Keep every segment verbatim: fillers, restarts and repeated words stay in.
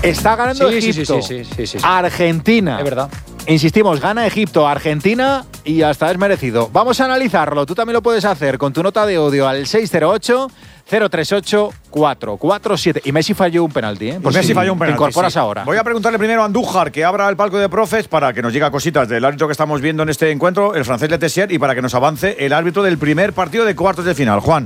Está ganando sí, Egipto. Sí, sí, sí, sí, sí, sí. Argentina. Es verdad. Insistimos, gana Egipto, Argentina y hasta es merecido. Vamos a analizarlo. Tú también lo puedes hacer con tu nota de audio al seis cero ocho, cero tres ocho, cuatro cuatro siete. Y Messi falló un penalti, ¿eh? Pues Messi si falló un penalti. Te incorporas sí. ahora. Voy a preguntarle primero a Andújar que abra el palco de profes para que nos diga cositas del árbitro que estamos viendo en este encuentro, el francés Letessier, y para que nos avance el árbitro del primer partido de cuartos de final. Juan.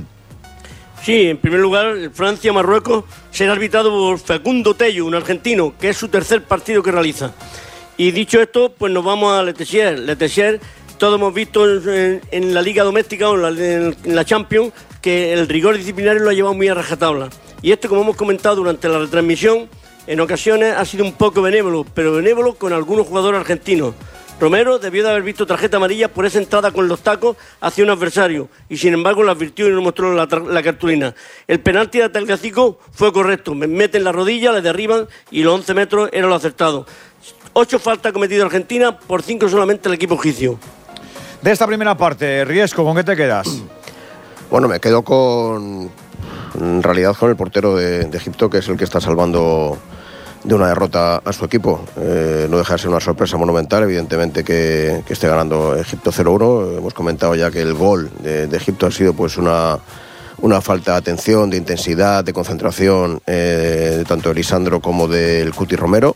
Sí, en primer lugar, Francia-Marruecos será arbitrado por Facundo Tello, un argentino, que es su tercer partido que realiza. Y dicho esto, pues nos vamos a Letessier. Letessier, todos hemos visto en, en la Liga Doméstica o en la, en la Champions que el rigor disciplinario lo ha llevado muy a rajatabla. Y esto, como hemos comentado durante la retransmisión, en ocasiones ha sido un poco benévolo, pero benévolo con algunos jugadores argentinos. Romero debió de haber visto tarjeta amarilla por esa entrada con los tacos hacia un adversario y sin embargo la advirtió y no mostró la, la cartulina. El penalti de Telgacico fue correcto, me meten la rodilla, le derriban y los once metros era lo acertado. Ocho faltas cometidas Argentina, por cinco solamente el equipo egipcio. De esta primera parte, Riesco, ¿con qué te quedas? Bueno, me quedo con, en realidad, con el portero de, de Egipto, que es el que está salvando de una derrota a su equipo. Eh, no deja de ser una sorpresa monumental, evidentemente, que, que esté ganando Egipto cero uno. Hemos comentado ya que el gol de, de Egipto ha sido pues una, una falta de atención, de intensidad, de concentración, eh, de tanto de Lisandro como del Cuti Romero.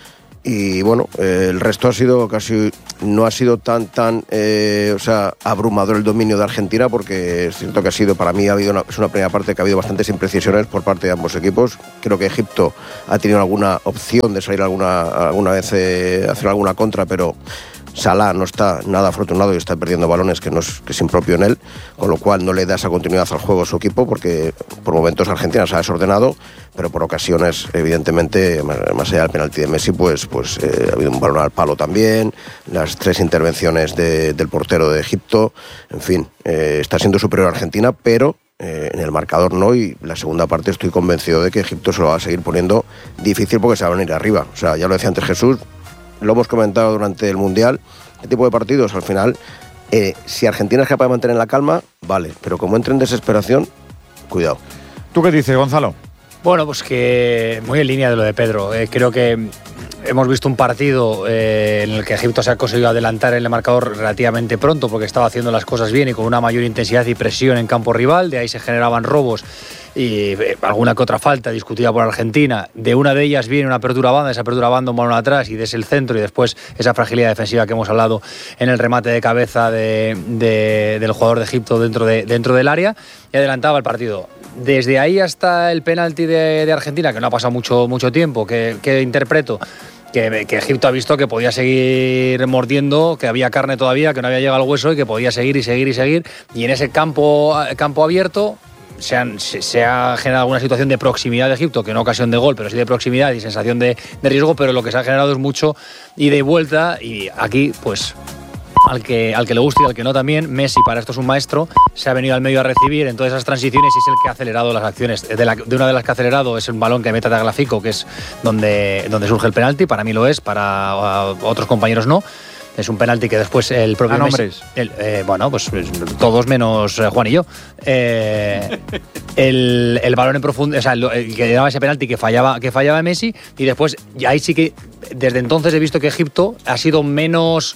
Y bueno, eh, el resto ha sido casi, no ha sido tan, tan, eh, o sea, abrumador el dominio de Argentina, porque es cierto que ha sido, para mí ha habido una, es una primera parte que ha habido bastantes imprecisiones por parte de ambos equipos. Creo que Egipto ha tenido alguna opción de salir alguna, alguna vez, eh, hacer alguna contra, pero Salah no está nada afortunado y está perdiendo balones que, no es, que es impropio en él, con lo cual no le da esa continuidad al juego a su equipo, porque por momentos Argentina se ha desordenado, pero por ocasiones, evidentemente, más, más allá del penalti de Messi, pues, pues eh, ha habido un balón al palo también, las tres intervenciones de, del portero de Egipto, en fin, eh, está siendo superior a Argentina, pero eh, en el marcador no, y la segunda parte estoy convencido de que Egipto se lo va a seguir poniendo difícil porque se va a venir arriba. O sea, ya lo decía antes Jesús, lo hemos comentado durante el Mundial, este tipo de partidos, al final, eh, si Argentina es capaz de mantener la calma, vale, pero como entre en desesperación, cuidado. ¿Tú qué dices, Gonzalo? Bueno, pues que muy en línea de lo de Pedro. Eh, creo que hemos visto un partido eh, en el que Egipto se ha conseguido adelantar en el marcador relativamente pronto porque estaba haciendo las cosas bien y con una mayor intensidad y presión en campo rival. De ahí se generaban robos y eh, alguna que otra falta discutida por Argentina. De una de ellas viene una apertura a banda, esa apertura a banda, un balón atrás y desde el centro, y después esa fragilidad defensiva que hemos hablado en el remate de cabeza de, de, del jugador de Egipto dentro, de, dentro del área, y adelantaba el partido. Desde ahí hasta el penalti de, de Argentina, que no ha pasado mucho, mucho tiempo, que, que interpreto que, que Egipto ha visto que podía seguir mordiendo, que había carne todavía, que no había llegado al hueso y que podía seguir y seguir y seguir, y en ese campo, campo abierto Se, han, se, se ha generado alguna situación de proximidad de Egipto, que no ocasión de gol, pero sí de proximidad y sensación de, de riesgo, pero lo que se ha generado es mucho ida y vuelta, y aquí, pues, al que, al que le guste y al que no también, Messi, para esto es un maestro, se ha venido al medio a recibir en todas esas transiciones y es el que ha acelerado las acciones. De, la, de una de las que ha acelerado es un balón que mete a Tagliafico, que es donde, donde surge el penalti, para mí lo es, para uh, otros compañeros no. Es un penalti que después el propio Messi, el, eh, bueno, pues todos menos eh, Juan y yo. Eh, el, el balón en profundidad, o sea, el, el que daba ese penalti que fallaba, que fallaba Messi, y después ahí sí que desde entonces he visto que Egipto ha sido menos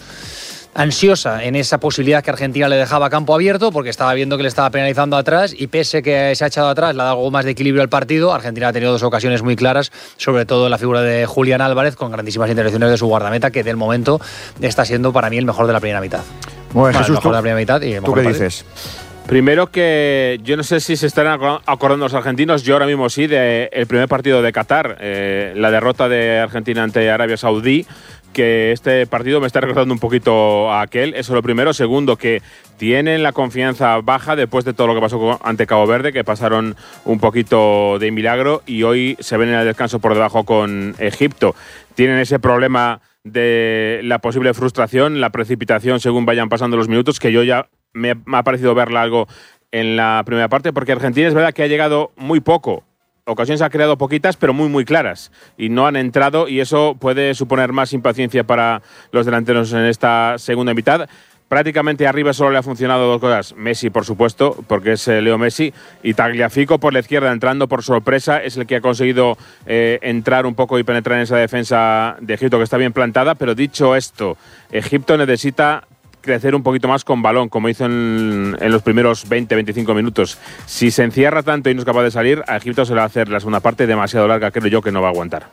ansiosa en esa posibilidad que Argentina le dejaba campo abierto, porque estaba viendo que le estaba penalizando atrás, y pese que se ha echado atrás, le ha dado algo más de equilibrio al partido. Argentina ha tenido dos ocasiones muy claras, sobre todo la figura de Julián Álvarez, con grandísimas intervenciones de su guardameta, que del momento está siendo para mí el mejor de la primera mitad. Bueno, bueno, Jesús, el mejor de la primera mitad y el ¿tú mejor qué partido. dices? Primero, que yo no sé si se están acordando los argentinos, yo ahora mismo sí, de el primer partido de Qatar, eh, la derrota de Argentina ante Arabia Saudí, que este partido me está recordando un poquito a aquel. Eso es lo primero. Segundo, que tienen la confianza baja después de todo lo que pasó ante Cabo Verde, que pasaron un poquito de milagro y hoy se ven en el descanso por debajo con Egipto. Tienen ese problema de la posible frustración, la precipitación según vayan pasando los minutos, que yo ya me, me ha parecido verla algo en la primera parte, porque Argentina es verdad que ha llegado muy poco. Ocasiones ha creado poquitas, pero muy, muy claras. Y no han entrado, y eso puede suponer más impaciencia para los delanteros en esta segunda mitad. Prácticamente arriba solo le ha funcionado dos cosas. Messi, por supuesto, porque es eh, Leo Messi, y Tagliafico por la izquierda, entrando por sorpresa, es el que ha conseguido eh, entrar un poco y penetrar en esa defensa de Egipto, que está bien plantada. Pero dicho esto, Egipto necesita crecer un poquito más con balón, como hizo en, en los primeros veinte a veinticinco minutos. Si se encierra tanto y no es capaz de salir, a Egipto se le va a hacer la segunda parte demasiado larga, creo yo que no va a aguantar.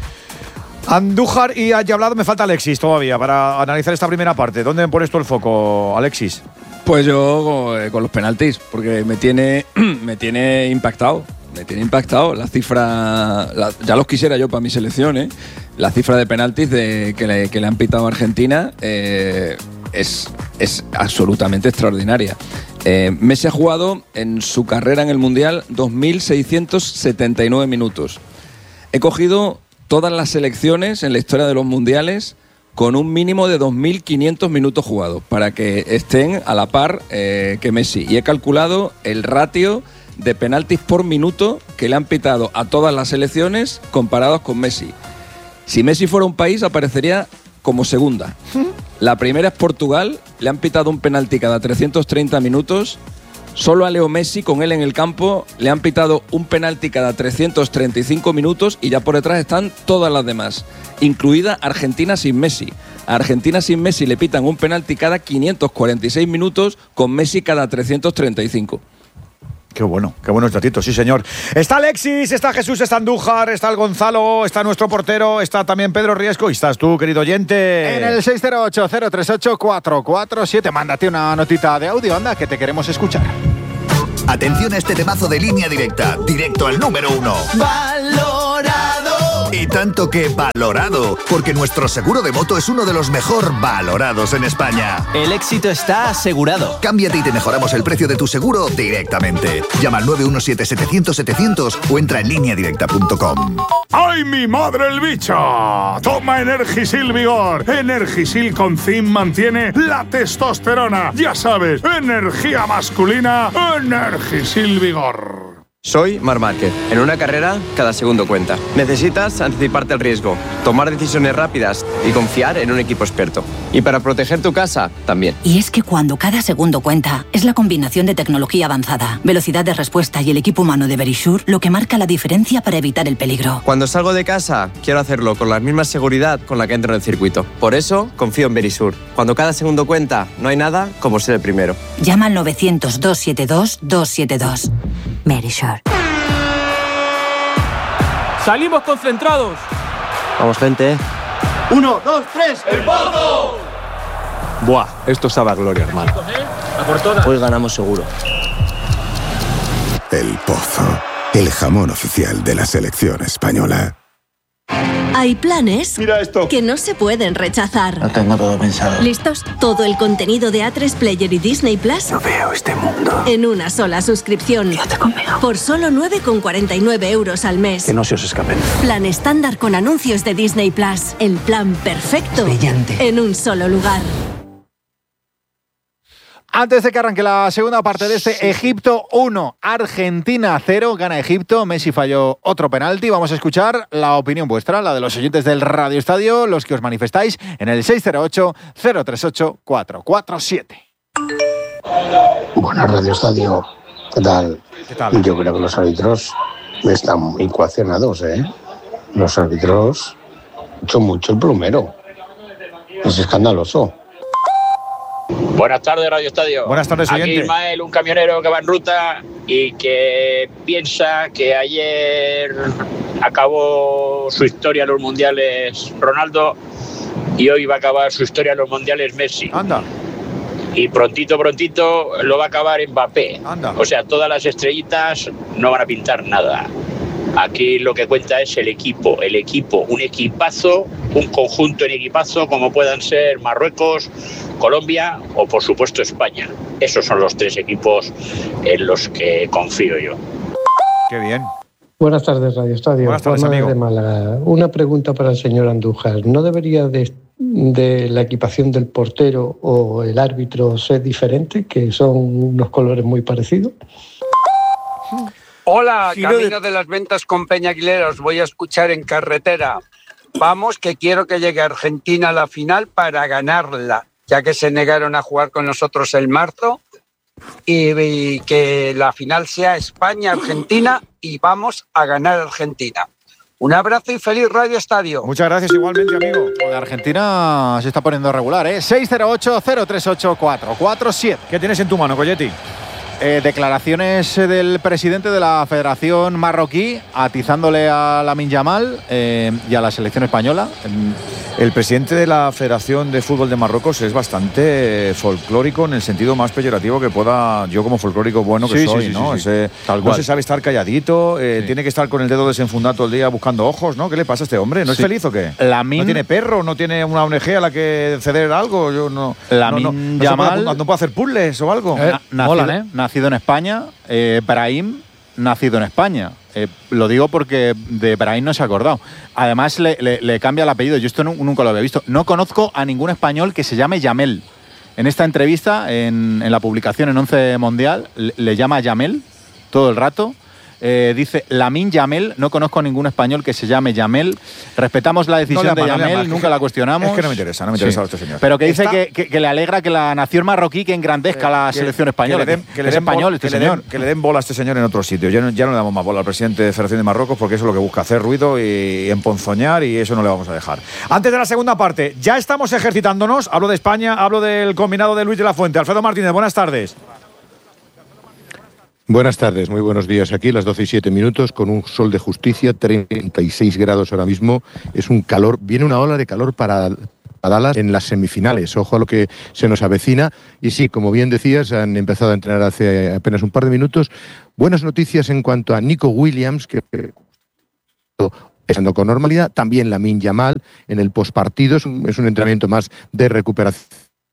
Andújar y Hablado, me falta Alexis todavía para analizar esta primera parte. ¿Dónde pones tú el foco, Alexis? Pues yo con, con los penaltis, porque me tiene, me tiene impactado. Me tiene impactado la cifra, la, ya los quisiera yo para mi selección, ¿eh? La cifra de penaltis de, que, le, que le han pitado a Argentina eh, es, es absolutamente extraordinaria. Eh, Messi ha jugado en su carrera en el Mundial dos mil seiscientos setenta y nueve minutos. He cogido todas las selecciones en la historia de los mundiales con un mínimo de dos mil quinientos minutos jugados para que estén a la par eh, que Messi. Y he calculado el ratio de penaltis por minuto que le han pitado a todas las selecciones comparados con Messi. Si Messi fuera un país, aparecería como segunda. La primera es Portugal, le han pitado un penalti cada trescientos treinta minutos. Solo a Leo Messi, con él en el campo, le han pitado un penalti cada trescientos treinta y cinco minutos y ya por detrás están todas las demás, incluida Argentina sin Messi. A Argentina sin Messi le pitan un penalti cada quinientos cuarenta y seis minutos, con Messi cada trescientos treinta y cinco. Qué bueno, qué buenos datitos, sí señor. Está Alexis, está Jesús, está Andújar, está el Gonzalo, está nuestro portero, está también Pedro Riesco y estás tú, querido oyente. En el seis cero ocho, cero tres ocho, cuatro cuatro siete, mándate una notita de audio, anda, que te queremos escuchar. Atención a este temazo de Línea Directa, directo al número uno. ¡Valorado! Y tanto que valorado, porque nuestro seguro de moto es uno de los mejor valorados en España. El éxito está asegurado. Cámbiate y te mejoramos el precio de tu seguro directamente. Llama al nueve uno siete, setecientos, setecientos o entra en línea directa punto com. ¡Ay, mi madre el bicho! Toma Energisil Vigor. Energisil con zinc mantiene la testosterona. Ya sabes, energía masculina, Energisil Vigor. Soy Marc Márquez. En una carrera, cada segundo cuenta. Necesitas anticiparte al riesgo, tomar decisiones rápidas y confiar en un equipo experto. Y para proteger tu casa, también. Y es que cuando cada segundo cuenta, es la combinación de tecnología avanzada, velocidad de respuesta y el equipo humano de Verisure lo que marca la diferencia para evitar el peligro. Cuando salgo de casa, quiero hacerlo con la misma seguridad con la que entro en el circuito. Por eso, confío en Verisure. Cuando cada segundo cuenta, no hay nada como ser el primero. Llama al novecientos, doscientos setenta y dos, doscientos setenta y dos. Verisure. ¡Salimos concentrados! Vamos, gente. Uno, dos, tres, ¡el Pozo! Buah, esto sabe a gloria, hermano. Hoy ganamos seguro. El Pozo, el jamón oficial de la selección española. Hay planes Mira esto. que no se pueden rechazar. Lo tengo todo pensado. ¿Listos? Todo el contenido de A tres Player y Disney Plus No veo este mundo. en una sola suscripción. Quédate conmigo. Por solo nueve con cuarenta y nueve euros al mes. Que no se os escapen. Plan estándar con anuncios de Disney Plus. El plan perfecto Brillante. en un solo lugar. Antes de que arranque la segunda parte de este Egipto uno, Argentina cero, gana Egipto, Messi falló otro penalti. Vamos a escuchar la opinión vuestra, la de los oyentes del Radio Estadio, los que os manifestáis en el seis cero ocho, cero tres ocho, cuatro cuatro siete. Buenas, Radio Estadio. ¿Qué tal? ¿Qué tal? Yo creo que los árbitros están muy coaccionados, ¿eh? Los árbitros son mucho el plumero. Es escandaloso. Buenas tardes, Radio Estadio. Buenas tardes, Aquí oyente. Ismael, un camionero que va en ruta y que piensa que ayer acabó su historia en los mundiales Ronaldo y hoy va a acabar su historia en los mundiales Messi. Anda. Y prontito, prontito lo va a acabar Mbappé. Anda. O sea, todas las estrellitas no van a pintar nada. Aquí lo que cuenta es el equipo, el equipo, un equipazo, un conjunto en equipazo como puedan ser Marruecos, Colombia o por supuesto España. Esos son los tres equipos en los que confío yo. Qué bien. Buenas tardes, Radio Estadio. Buenas tardes, Juan amigo. de Málaga. Una pregunta para el señor Andújar. ¿No debería de, de la equipación del portero o el árbitro ser diferente, que son unos colores muy parecidos? Hola, Giro camino de... de las ventas con Peña Aguilera, os voy a escuchar en carretera. Vamos, que quiero que llegue Argentina a la final para ganarla. ya que se negaron a jugar con nosotros en marzo, y, y que la final sea España-Argentina y vamos a ganar Argentina. Un abrazo y feliz Radio Estadio. Muchas gracias igualmente, amigo. De Argentina se está poniendo regular, ¿eh? seis cero ocho, cero tres ocho, cuatro cuatro siete. ¿Qué tienes en tu mano, Colletti? Eh, declaraciones del presidente de la Federación Marroquí atizándole a Lamine Yamal eh, y a la selección española. El presidente de la Federación de Fútbol de Marruecos es bastante folclórico en el sentido más peyorativo que pueda, yo como folclórico bueno que sí, soy, sí, sí, ¿no? sí, sí. Ese, Tal no cual. se sabe estar calladito, eh, Sí. tiene que estar con el dedo desenfundado todo el día buscando ojos, ¿no? ¿Qué le pasa a este hombre? ¿No es Sí. feliz o qué? Lamine- ¿No tiene perro? ¿No tiene una O N G a la que ceder algo? Yo no. Lamine no, no, no se Yamal- puede, no puede hacer puzzles o algo. Na- nacido, nacido en España, eh, Brahim, nacido en España. Eh, lo digo porque de Brahim no se ha acordado. Además, le, le- le cambia el apellido. Yo esto nu- nunca lo había visto. No conozco a ningún español que se llame Yamel. En esta entrevista, en, en la publicación en Once Mundial, le, le llama Yamel todo el rato. Eh, dice Lamine Yamel. No conozco a ningún español que se llame Yamel. Respetamos la decisión No le de ama, no le Yamel, ama, es nunca que- la cuestionamos. es que no me interesa, no me interesa a este señor. Pero que dice Está- que, que- que le alegra que la nación marroquí que engrandezca la que- selección española. Que le den, que le es den español bol- este que le señor. den- que le den bola a este señor en otro sitio. Ya no, ya no le damos más bola al presidente de Federación de Marruecos porque eso es lo que busca, hacer ruido y emponzoñar, y eso no le vamos a dejar. Antes de la segunda parte, ya estamos ejercitándonos. Hablo de España, hablo del combinado de Luis de la Fuente. Alfredo Martínez, buenas tardes. Buenas tardes, muy buenos días. Aquí las doce y siete minutos con un sol de justicia, treinta y seis grados ahora mismo. Es un calor, viene una ola de calor para para Dallas en las semifinales. Ojo a lo que se nos avecina. Y sí, como bien decías, han empezado a entrenar hace apenas un par de minutos. Buenas noticias en cuanto a Nico Williams, que estando con normalidad. También Lamine Yamal en el postpartido. Es un, es un entrenamiento más de recuperación.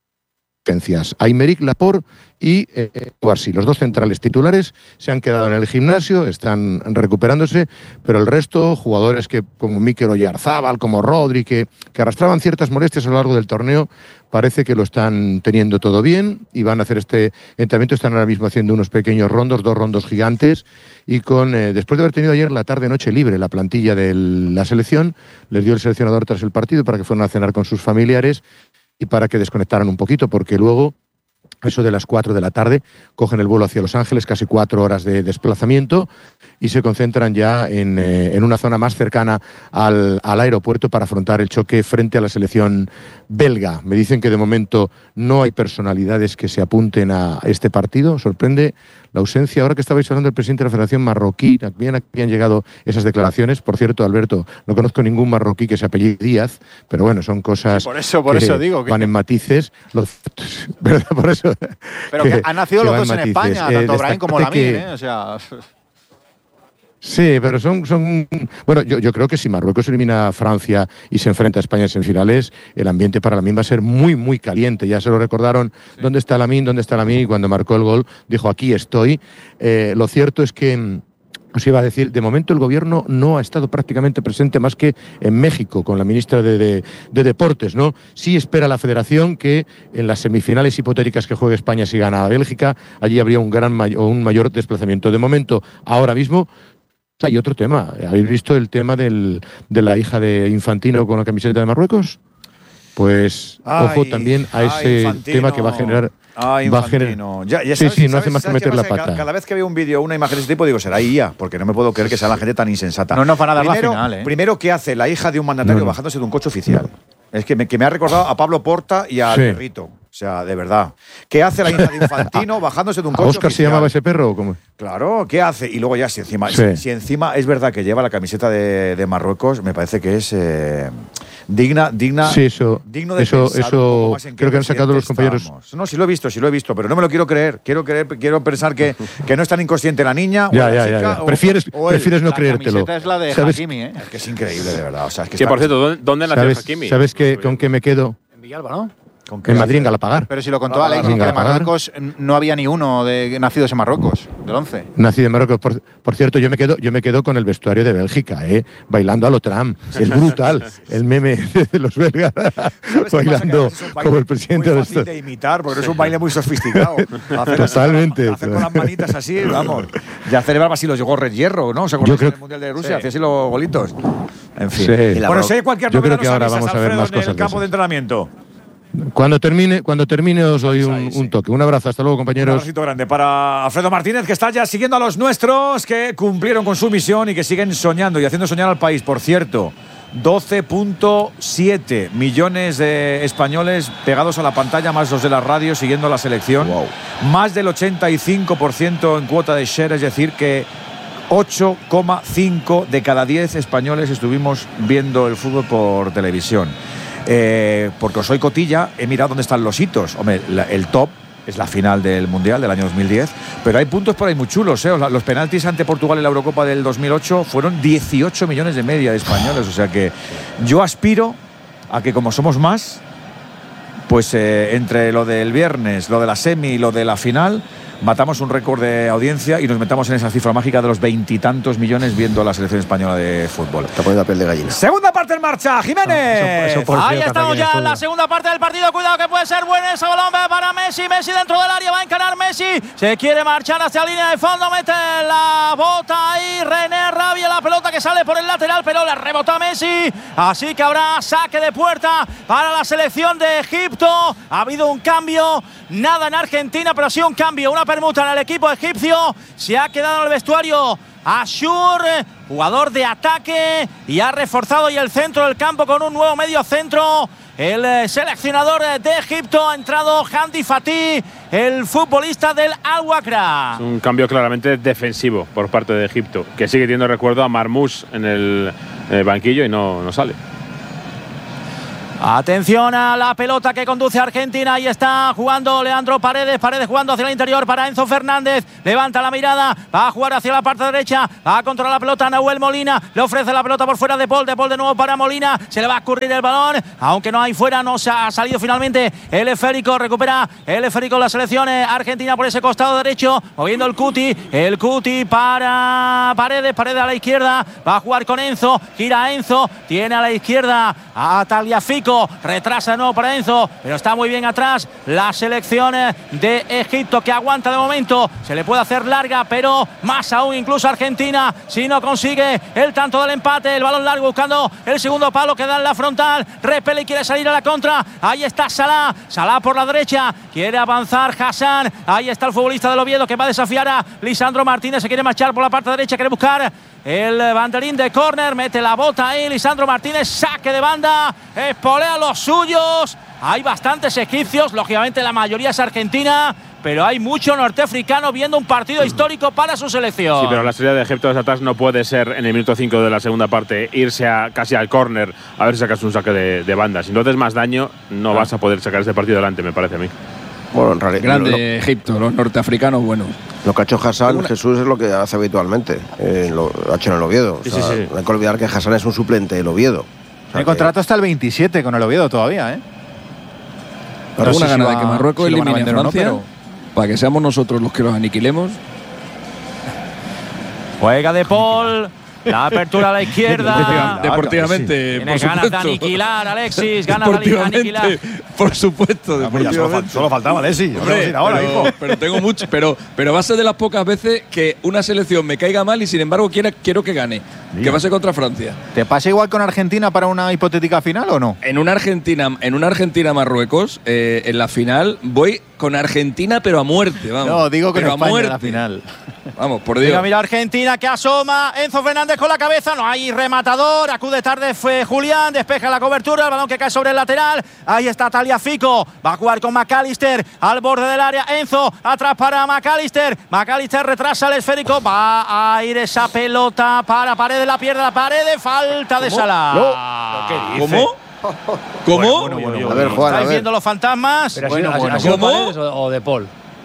Aymeric Laporte y eh, Guarsi, los dos centrales titulares, se han quedado en el gimnasio, están recuperándose, pero el resto, jugadores que como Mikel Oyarzábal, como Rodri, que, que arrastraban ciertas molestias a lo largo del torneo, parece que lo están teniendo todo bien y van a hacer este entrenamiento. Están ahora mismo haciendo unos pequeños rondos, dos rondos gigantes, y con eh, después de haber tenido ayer la tarde-noche libre la plantilla de la selección, les dio el seleccionador tras el partido para que fueran a cenar con sus familiares y para que desconectaran un poquito, porque luego, eso de las cuatro de la tarde, cogen el vuelo hacia Los Ángeles, casi cuatro horas de desplazamiento, y se concentran ya en, eh, en una zona más cercana al, al aeropuerto para afrontar el choque frente a la selección belga. Me dicen que de momento no hay personalidades que se apunten a este partido. Sorprende la ausencia. Ahora que estabais hablando del presidente de la Federación Marroquí, también aquí han llegado esas declaraciones. Por cierto, Alberto, no conozco ningún marroquí que se apellide Díaz, pero bueno, son cosas Sí, por eso- por que eso digo que- van en matices. Lo- ¿verdad? Por eso, Pero que, han nacido que los van dos en matices. España, Eh, tanto Brahim como destacarte Lamine, que- ¿eh? O sea, Sí, pero son, son bueno, yo, yo creo que si Marruecos elimina a Francia y se enfrenta a España en semifinales, el ambiente para Lamine va a ser muy, muy caliente. Ya se lo recordaron, sí. ¿Dónde está Lamine? ¿Dónde está Lamine? Y cuando marcó el gol, dijo, aquí estoy. Eh, lo cierto es que, os iba a decir, de momento el gobierno no ha estado prácticamente presente más que en México, con la ministra de, de, de Deportes, ¿no? Sí espera la Federación que en las semifinales hipotéticas que juegue España si gana a Bélgica, allí habría un gran may- o un mayor desplazamiento. De momento, ahora mismo, hay otro tema. ¿Habéis visto el tema del, de la hija de Infantino con la camiseta de Marruecos? Pues Ay, ojo también a ese ay, tema que va a generar... Ah, va a generar Infantino. Ya, ya sí, sabes, sí, no sabes, hace más que ¿sabes meter qué la pasa? pata. Cada, cada vez que veo un vídeo o una imagen de ese tipo, digo, será I A, porque no me puedo creer que sea la gente tan insensata. No nos van a dar la primero, final, ¿eh? Primero, ¿qué hace la hija de un mandatario No, no. bajándose de un coche oficial? Es que me, que me ha recordado a Pablo Porta y al Sí. perrito. O sea, de verdad. ¿Qué hace la hija de Infantino bajándose de un ¿A coche Óscar se oficial? llamaba ese perro o cómo? Claro, ¿qué hace? Y luego ya, si encima, Sí. si, si encima es verdad que lleva la camiseta de, de Marruecos, me parece que es eh, digna, digna, Sí, eso, digno de eso, pensar un eso poco más en qué creo que han sacado los presidente compañeros. estamos. No, sí lo he visto, sí lo he visto, pero no me lo quiero creer. Quiero creer, quiero pensar que, que no es tan inconsciente la niña o Ya, la ya, chica, ya, ya. o- Prefieres, o él. prefieres no la creértelo. camiseta es la de ¿Sabes? Hakimi, ¿eh? Es que es increíble, de verdad. O sea, es que Sí, está- por cierto, ¿dónde, dónde nació ¿Sabes, Hakimi? ¿sabes qué, con qué me quedo? En Villalba, ¿no? ¿con qué En Madrid, en hace? Galapagar. Pero si lo contó Ah, Alex, venga, que en a pagar. Marruecos no había ni uno de nacidos en Marruecos, del once. Nacido en Marruecos. Por, por cierto, yo me quedo, yo me quedo con el vestuario de Bélgica, ¿eh? Bailando a lo Trump. Es brutal. El meme de los belgas bailando Es un baile como el presidente muy de fácil estos. de imitar, porque es un baile muy sofisticado. Hacer Totalmente. así, hacer con las manitas así, vamos. Ya celebraba así los gorres hierro, ¿no? ¿Se acuerdan creo- del Mundial de Rusia? Sí. Hacía así los golitos. En fin. Sí. Bueno, si hay cualquier Yo novedad, creo que nos ahora avisas, vamos a ver Alfredo, más en el cosas de campo de esas. entrenamiento. Cuando termine, cuando termine os doy un, un toque. Un abrazo, hasta luego, compañeros. Un abracito grande para Alfredo Martínez, que está ya siguiendo a los nuestros, que cumplieron con su misión y que siguen soñando y haciendo soñar al país. Por cierto, doce punto siete millones de españoles pegados a la pantalla, más los de la radio, siguiendo la selección. Wow. Más del ochenta y cinco por ciento en cuota de share, es decir que ocho coma cinco de cada diez españoles estuvimos viendo el fútbol por televisión. Eh, porque soy cotilla, he mirado dónde están los hitos. Hombre, la, el top es la final del Mundial del año dos mil diez, pero hay puntos por ahí muy chulos, ¿eh? Los penaltis ante Portugal en la Eurocopa del dos mil ocho fueron dieciocho millones de media de españoles, o sea que yo aspiro a que, como somos más, pues eh, entre lo del viernes, lo de la semi y lo de la final, matamos un récord de audiencia y nos metamos en esa cifra mágica de los veintitantos millones viendo la selección española de fútbol. Está poniendo la piel de gallina. Segunda parte en marcha, Jiménez. Eso, eso Ahí estamos ya en la segunda parte del partido. Cuidado que puede ser buena esa balón para Messi. Messi dentro del área, va a encarar Messi. Se quiere marchar hacia la línea de fondo, mete la bota ahí. René Rabia, la pelota que sale por el lateral, pero le rebota a Messi. Así que habrá saque de puerta para la selección de Egipto. Ha habido un cambio, nada en Argentina, pero sí un cambio, una permuta en el equipo egipcio. Se ha quedado en el vestuario Ashur, jugador de ataque, y ha reforzado y el centro del campo con un nuevo medio centro. El seleccionador de Egipto ha entrado Hamdi Fatih, el futbolista del Al-Wakra. Es un cambio claramente defensivo por parte de Egipto, que sigue teniendo recuerdo a Marmoush en el eh, banquillo y no, no sale. Atención a la pelota que conduce a Argentina. Ahí está jugando Leandro Paredes. Paredes jugando hacia el interior para Enzo Fernández. Levanta la mirada. Va a jugar hacia la parte derecha. Va a controlar la pelota Nahuel Molina. Le ofrece la pelota por fuera de Paul. De Paul de nuevo para Molina. Se le va a escurrir el balón. Aunque no hay fuera, no se ha salido finalmente el esférico. Recupera el esférico la selección argentina por ese costado derecho. Moviendo el Cuti. El Cuti para Paredes. Paredes a la izquierda. Va a jugar con Enzo. Gira Enzo. Tiene a la izquierda a Tagliafico. Retrasa de nuevo para Enzo, pero está muy bien atrás la selección de Egipto, que aguanta de momento. Se le puede hacer larga, pero más aún incluso Argentina, si no consigue el tanto del empate. El balón largo buscando el segundo palo que da en la frontal. Repele y quiere salir a la contra. Ahí está Salah. Salah por la derecha. Quiere avanzar Hassan. Ahí está el futbolista del Oviedo que va a desafiar a Lisandro Martínez. Se quiere marchar por la parte derecha. Quiere buscar el banderín de córner. Mete la bota ahí Lisandro Martínez. Saque de banda. Espolea a los suyos. Hay bastantes egipcios. Lógicamente la mayoría es argentina, pero hay mucho norteafricano viendo un partido histórico para su selección. Sí, pero la salida de Egipto desde atrás no puede ser en el minuto cinco de la segunda parte irse a, casi al córner a ver si sacas un saque de, de banda. Si no haces más daño, no ah. vas a poder sacar este partido adelante, me parece a mí. Bueno, en realidad, grande lo, Egipto, los norteafricanos buenos. Lo que ha hecho Hassan, Una... Jesús, es lo que hace habitualmente. Eh, lo ha hecho en el Oviedo. Sí, o sea, sí, sí. No hay que olvidar que Hassan es un suplente del Oviedo. O sea, el contrato hasta el veintisiete con el Oviedo todavía, ¿eh? Pero una si gana va, de que Marruecos si elimine a Francia, no, pero... para que seamos nosotros los que los aniquilemos. Juega de Paul. La apertura a la izquierda. Deportivamente, Tiene por ganas supuesto. de aniquilar, Alexis. Ganas de aniquilar. Por supuesto, deportivamente. Solo, solo faltaba Alexis. Hombre, ahora, pero, pero tengo mucho. Pero, pero va a ser de las pocas veces que una selección me caiga mal y sin embargo quiera, quiero que gane. Bien. Que va a ser contra Francia. ¿Te pasa igual con Argentina para una hipotética final o no? En una Argentina, en una Argentina-Marruecos, eh, en la final voy con Argentina, pero a muerte, vamos. No, digo con pero España a muerte. En la final. Vamos, por Dios. Mira, mira Argentina que asoma. Enzo Fernández con la cabeza. No hay rematador. Acude tarde fue Julián. Despeja la cobertura. El balón que cae sobre el lateral. Ahí está Tagliafico. Va a jugar con McAllister al borde del área. Enzo atrás para McAllister. McAllister retrasa el esférico. Va a ir esa pelota para Paredes. La pierde la Paredes. Falta de Salah. No. ¿Qué dice? ¿Cómo? ¿Cómo? Bueno, bueno, bueno, a ver, Juan, ¿estáis a ver. viendo los fantasmas? Pero bueno, ha sido, bueno. ha sido ¿Cómo? Paredes o, o de Paul?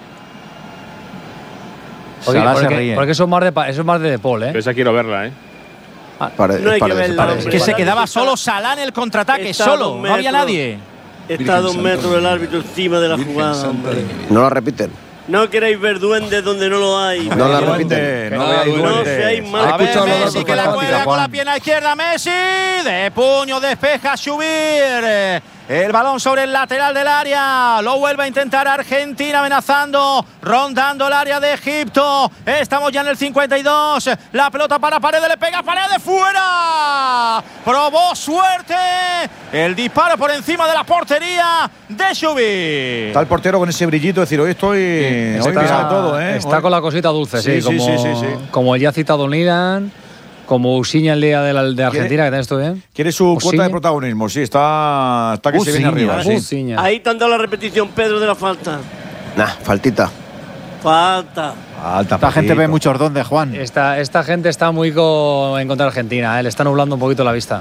Oye, Salah se porque, ríe. porque eso es más de, eso es más de, de Paul, ¿eh? Pero esa quiero verla, ¿eh? Paredes, No hay que Paredes, verla, Paredes. Es que se quedaba solo Salah en el contraataque. Está Solo. dos No había metros. nadie. Está a dos metros del árbitro encima de la jugada, hombre. No la repiten. No queréis ver duendes donde no lo hay. No la Duende, repiten. no Ah, veáis duende. No duende. seáis mal. A ver, escuchado los Messi datos que la prácticos, juega con Juan. la pierna izquierda. Messi de puño despeja subir. El balón sobre el lateral del área. Lo vuelve a intentar Argentina amenazando, rondando el área de Egipto. Estamos ya en el cincuenta y dos. La pelota para Paredes, le pega Paredes fuera. probó suerte. El disparo por encima de la portería de Xubí. Está el portero con ese brillito, es decir, hoy estoy. Sí, hoy está, todo, ¿eh? Está hoy. con la cosita dulce, sí, sí, sí, como, sí, sí, sí. como ya ha citado Nilan, como Usiña el día de, la, de Argentina, que tenés tú bien. Quiere su Usiña. cuota de protagonismo, sí, está, está que Usiña, se viene arriba. Sí. Usiña. Ahí te han dado la repetición, Pedro, de la falta. Nah, faltita. Falta. Alta, Esta gente ve muchos don de Juan. Esta, esta gente está muy co en contra de Argentina, ¿eh? Le está nublando un poquito la vista.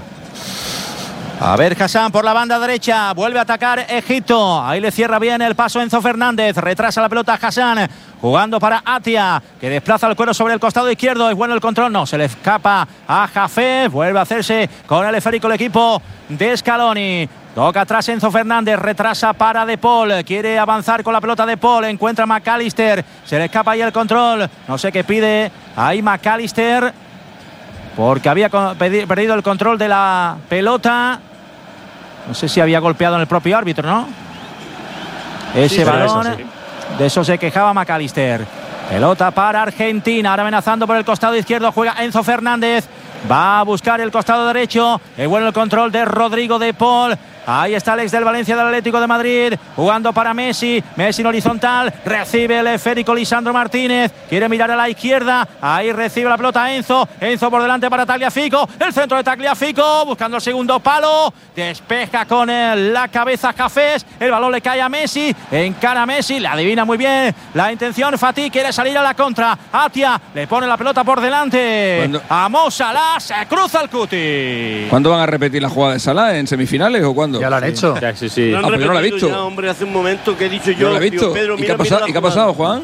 A ver, Hassan por la banda derecha, vuelve a atacar Egipto, ahí le cierra bien el paso Enzo Fernández, retrasa la pelota Hassan, jugando para Atia, que desplaza el cuero sobre el costado izquierdo, es bueno el control, no, se le escapa a Jafé, vuelve a hacerse con el esférico el equipo de Scaloni. Toca atrás Enzo Fernández, retrasa para De Paul, quiere avanzar con la pelota De Paul, encuentra a McAllister, se le escapa ahí el control, no sé qué pide ahí McAllister, porque había perdido el control de la pelota. No sé si había golpeado en el propio árbitro, ¿no? Ese sí, balón, eso sí. De eso se quejaba McAllister. Pelota para Argentina, ahora amenazando por el costado izquierdo, juega Enzo Fernández. Va a buscar el costado derecho. Es bueno el control de Rodrigo De Paul. Ahí está Alex del Valencia del Atlético de Madrid, jugando para Messi. Messi en horizontal, recibe el esférico Lisandro Martínez. Quiere mirar a la izquierda. Ahí recibe la pelota Enzo. Enzo por delante para Tagliafico. El centro de Tagliafico, buscando el segundo palo. Despeja con el, la cabeza Cafés. El balón le cae a Messi. Encara a Messi, le adivina muy bien la intención. Fatih quiere salir a la contra. Atia le pone la pelota por delante. ¿Cuándo? A Mo Salah, se cruza el cuti. ¿Cuándo van a repetir la jugada de Salah? ¿En semifinales o cuándo? Ya lo han hecho. Ya, sí, sí. Lo han Ah, pues yo no la he repetido visto. ya, hombre, hace un momento que he dicho Yo yo. no la he digo, visto. Pedro, ¿Y, mira, qué ha mira pasado, la ¿Y qué ha jugada. pasado, Juan?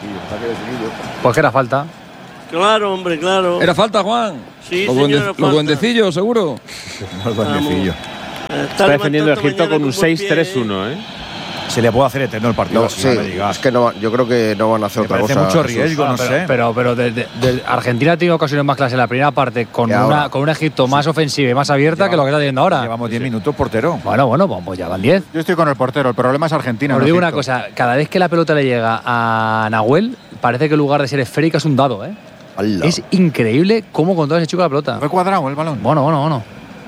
Pues que era falta. Claro, hombre, claro. ¿Era falta, Juan? Sí, los, señor, duende- era los falta. duendecillos, seguro. Los duendecillos. Está, Está defendiendo levantando Egipto mañana con un buen seis tres pie, uno, ¿eh? Se le puede hacer eterno el partido. No, así, sí, no me digas. es que no, va- yo creo que no van a hacer Me otra parece cosa. mucho Jesús. riesgo, no pero, sé. pero, pero de, de- de- Argentina ha tenido ocasiones más claras en la primera parte con, Y ahora. una, con un Egipto más ofensiva y más abierta Lleva- que lo que está teniendo ahora. Llevamos diez minutos, portero. Bueno, bueno, pues, pues ya van diez. Yo estoy con el portero, el problema es Argentina. Os no digo una Egipto. cosa, cada vez que la pelota le llega a Nahuel, parece que en lugar de ser esférica es un dado, ¿eh? ¡Hala! Es increíble cómo controla ese chico la pelota. Fue cuadrado el balón. Bueno, bueno, bueno.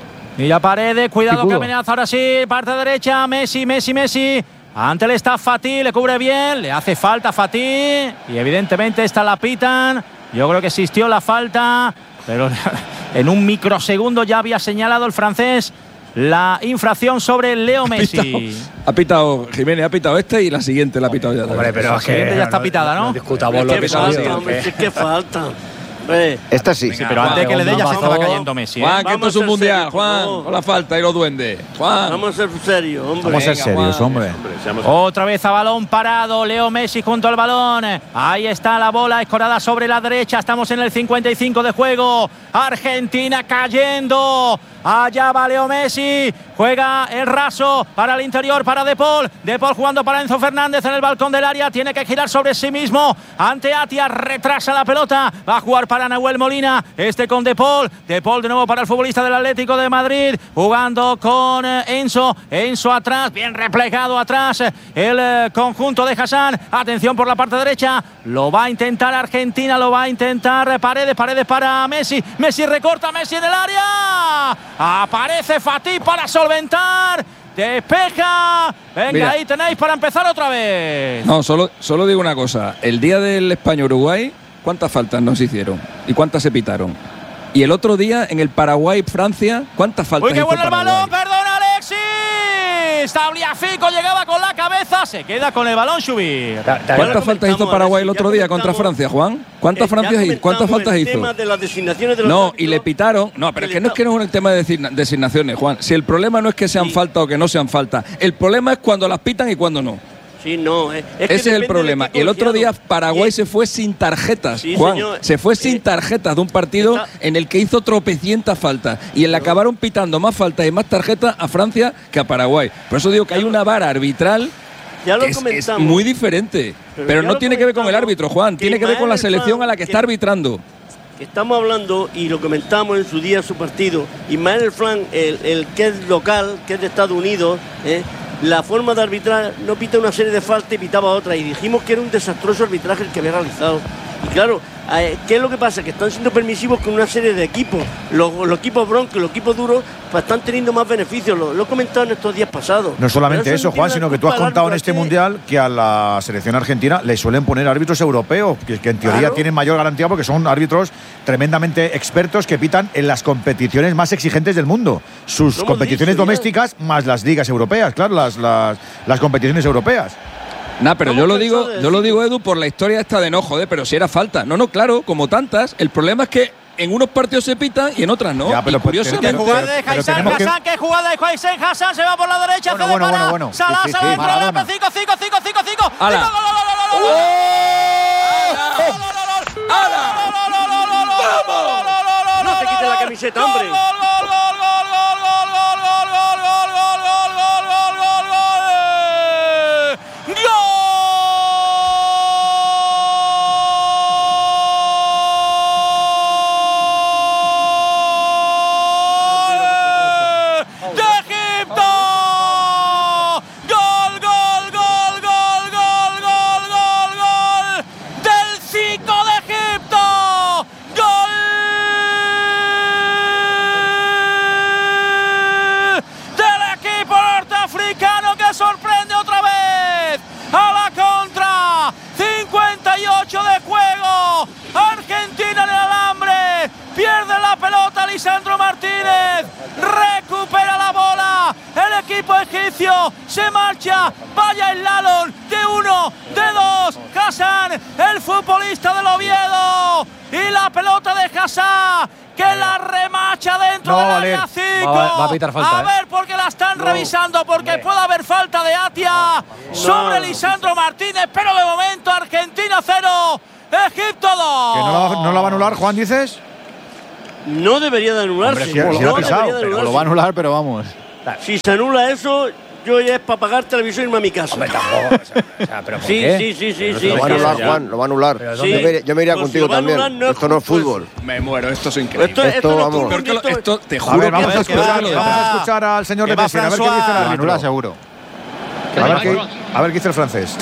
Y ya Paredes, cuidado Picudo. que amenaza ahora sí, parte derecha, Messi, Messi, Messi. Ante el staff Fatih, le cubre bien, le hace falta a Fatih y evidentemente esta la pitan. Yo creo que existió la falta, pero en un microsegundo ya había señalado el francés la infracción sobre Leo Messi. Ha pitado, Jiménez, ha pitado este y la siguiente la ha pitado ya. Hombre, pero La es que siguiente ya está pitada, ¿no? No discutamos Es lo que que falta, salió. hombre, es que falta. Hombre, Esta sí. Sí, pero antes que le dé ya se estaba cayendo Messi. ¿eh? Juan, que esto Vamos es un a ser mundial, serios, por Juan. favor. Con la falta y los duendes. Juan. vamos a ser serios, hombre. Vamos a ser Venga, serios, Juan. hombre. Hombre, seamos- Otra vez a balón parado, Leo Messi junto al balón. Ahí está la bola escorada sobre la derecha. Estamos en el cincuenta y cinco de juego. Argentina cayendo. Allá va Leo Messi. Juega el raso para el interior para De Paul. De Paul jugando para Enzo Fernández en el balcón del área. Tiene que girar sobre sí mismo. Ante Atia retrasa la pelota. Va a jugar para Nahuel Molina. Este con De Paul. De Paul de nuevo para el futbolista del Atlético de Madrid. Jugando con eh, Enzo. Enzo atrás. Bien replegado atrás. El eh, conjunto de Hassan. Atención por la parte derecha. Lo va a intentar Argentina. Lo va a intentar Paredes. Paredes para Messi. Messi recorta. Messi en el área. Aparece Fatih para solventar. Despeja. Venga, Mira. ahí tenéis para empezar otra vez. No, solo, solo digo una cosa. El día del España-Uruguay, ¿cuántas faltas nos hicieron? ¿Y cuántas se pitaron? Y el otro día, en el Paraguay-Francia, ¿cuántas faltas Uy, qué hizo bueno el Paraguay? balón. Perdona, Alexis. Tagliafico llegaba con la cabeza. Se queda con el balón Xubí. ¿Cuántas faltas hizo Paraguay el otro día contra Francia, Juan? ¿Cuántas, Eh, ya Francias hizo? ¿Cuántas comentamos faltas el hizo? tema de las designaciones de los No, y árbitros. le pitaron. No, pero es que no es que no es el tema de designa- designaciones, Juan. Si el problema no es que sean falta o que no sean falta, el problema es cuando las pitan y cuando no. Sí, no. eh, es que Ese es el depende problema. del Y el otro día colegiado. Paraguay Y- se fue sin tarjetas, Sí, Juan. señor. Se fue sin Eh, tarjetas de un partido está- en el que hizo tropecientas faltas. Y en el que acabaron pitando más faltas y más tarjetas a Francia que a Paraguay. Por eso digo que hay una vara arbitral Ya lo que es, es comentamos. muy diferente. Pero Pero ya no lo tiene que ver con el comentamos, árbitro, Juan. que Tiene que ver con la Ismael selección Fran, a la que que- está arbitrando. que estamos hablando y lo comentamos en su día su partido. Ismael Fran, el, el que es local, que es de Estados Unidos, ¿eh? la forma de arbitrar no pita una serie de faltas y pitaba otra. Y dijimos que era un desastroso arbitraje el que había realizado. Y claro, eh, ¿qué es lo que pasa? Que están siendo permisivos con una serie de equipos. Los, los equipos broncos, los equipos duros, pues están teniendo más beneficios. Lo, lo he comentado en estos días pasados. No solamente Pero eso, no Juan, tiene sino la que tú has culpa del contado en árbitro, este es que- mundial que a la selección argentina le suelen poner árbitros europeos, que, que en teoría Claro. tienen mayor garantía porque son árbitros tremendamente expertos que pitan en las competiciones más exigentes del mundo. Sus Lo hemos competiciones dicho ya. domésticas más las ligas europeas, claro, las, las, las competiciones europeas. Nah, pero yo Estamos lo digo, cansados de yo lo decirlo. digo, Edu, por la historia esta de no, joder, pero si era falta. No, no, claro, como tantas. El problema es que en unos partidos se pitan y en otras no. Ya, pero- y curiosamente, pero- ¡Qué jugada de pero Haysén tenemos que- Hassan! ¡Qué jugada de Haysén Hassan! Se va por la derecha, Bueno, cede bueno, para bueno, bueno. Salah, Sí, sí, Salah sí, dentro del Maradona. área, cinco, cinco, cinco, cinco, cinco. ¡Hala! Cinco, gol, gol, gol, gol, gol, gol, gol. No te quites la camiseta, hombre. Gol, gol, gol, gol, gol, gol, gol, gol, gol, gol, gol, gol, gol, gol, gol, gol, gol. ¡Gol de Egipto! ¡Gol, gol, gol, gol, gol, gol, gol, gol! ¡Del cinco de Egipto! ¡Gol del equipo norteafricano que sorprende otra vez! ¡A la contra! cincuenta y ocho de juego. Argentina en el alambre. Pierde la pelota Lisandro Martínez. Recupera la bola. El equipo egipcio se marcha. Vaya el slalom de uno, de dos. Hassan, el futbolista del Oviedo. Y la pelota de Hassan, que la remacha dentro No va del a área valer. cinco. Va a- va a pitar falta, A ¿eh? ver, porque la están revisando, porque puede haber falta de Atia sobre Lisandro Martínez, pero de momento Argentina cero, Egipto dos. ¿Que no la, va- no la va a anular, Juan, dices? No debería de anularse. Hombre, si- si no ha pisado, debería de Pero anularse. lo va a anular, pero vamos. Si se anula eso, yo ya es para pagar televisión y irme a mi casa. Hombre, tampoco. O sea, o sea, pero ¿por Sí, qué? sí, sí, sí, Pero sí. Lo va a sí, anular, ya. Juan, lo va a anular. Pero Yo ¿dónde? me, iré- yo me iría Pues si contigo lo va a también. anular, no es Esto no es justo fútbol. me muero, esto es increíble. Esto, Esto, esto no es vamos. fútbol, Peor que lo- esto- esto, te A juro ver, que vamos a que va, escuchar, que vamos a va. escuchar al señor Que de va Messi, a ver qué François. dice el Lo árbitro. anula seguro. A ver qué, a ver qué dice el francés.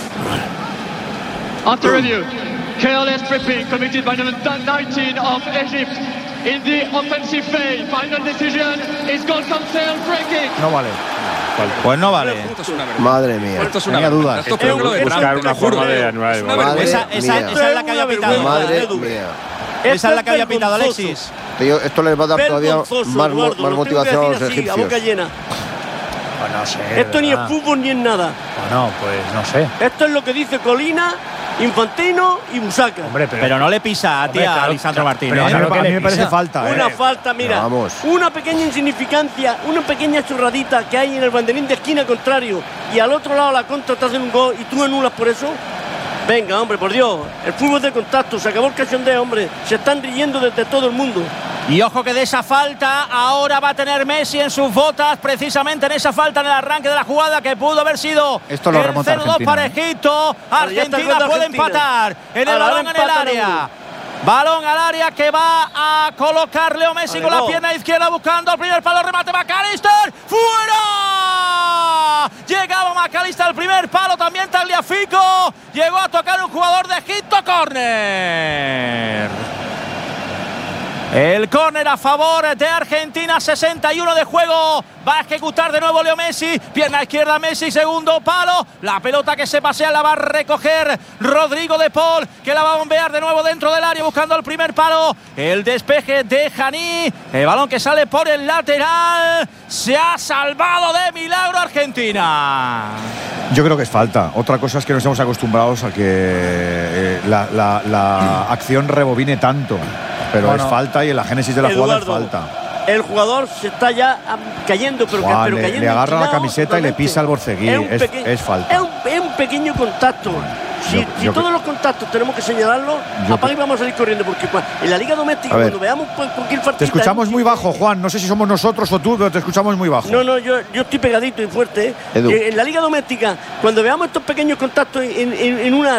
After review, careless tripping committed by number nineteen of Egypt in the offensive phase. Final decision is goal cancel, free kick. No vale. Pues no vale. esto es una vergüenza. Madre mía. Esto es una Tenía vergüenza. dudas. Esto es peor que lo de Buscar Trump, una te juro. forma de anular el Es una gol. Madre Esa, esa, mía. esa es la que había pitado. Madre Edu. mía. Esa es la que había Esto es pitado vergonzoso. Alexis. Tío, esto les va a dar todavía Vergonzoso, más, mo- Eduardo, más lo motivación a tengo los que decir así, a boca egipcios. llena. Pues no sé. Esto ni es ¿verdad? fútbol ni es nada. Bueno, pues no sé. Esto es lo que dice Colina, Infantino y Busaca. Hombre, pero, Pero no le pisa a Hombre, tía a claro, Lisandro claro, Martínez. pero A mí, Claro me- que a mí le me parece pisa. falta, ¿eh? Una falta, mira, Pero vamos. una pequeña insignificancia, una pequeña churradita que hay en el banderín de esquina contrario y al otro lado la contra te hacen un gol y tú anulas por eso. Venga, hombre, por Dios, el fútbol de contacto, se acabó el cachondeo, hombre, se están riendo desde todo el mundo. Y ojo que de esa falta ahora va a tener Messi en sus botas, precisamente en esa falta en el arranque de la jugada que pudo haber sido Esto lo el remonta cero dos Argentina, para ¿eh? Egipto. Ahora ya está el Argentina gol de puede Argentina. empatar en el Ahora balón en el empatan a área. uno. Balón al área que va a colocar Leo Messi Vale, con la gol. pierna izquierda buscando el primer palo, remate McAllister, ¡fuera! Llegaba McAllister al primer palo, también Tagliafico, llegó a tocar un jugador de Egipto, córner. El córner a favor de Argentina, sesenta y uno de juego. Va a ejecutar de nuevo Leo Messi. Pierna izquierda Messi, segundo palo. La pelota que se pasea la va a recoger Rodrigo de Paul, que la va a bombear de nuevo dentro del área buscando el primer palo. El despeje de Janí. El balón que sale por el lateral. Se ha salvado de milagro Argentina. Yo creo que es falta. Otra cosa es que no estamos acostumbrados a que eh, la, la- la acción rebobine tanto. Pero Bueno, es falta y en la génesis de la jugada es Eduardo, falta. El jugador se está ya am, cayendo, pero, Juan, pero le- cayendo le agarra la inclinado camiseta y le totalmente. pisa el borceguí. un Es- peque- es falta. Es un, es un pequeño contacto. Si, Yo- si yo todos cre- los contactos tenemos que señalarlo, Yo apaga cre- y vamos a salir corriendo, porque cua- en la Liga Doméstica, A ver. cuando veamos pues, cualquier falta. Te escuchamos muy bajo, Juan. No sé si somos nosotros o tú, pero te escuchamos muy bajo. No, no, yo, yo estoy pegadito y fuerte. ¿eh? Edu. Eh, En la Liga Doméstica, cuando veamos estos pequeños contactos en, en- en un área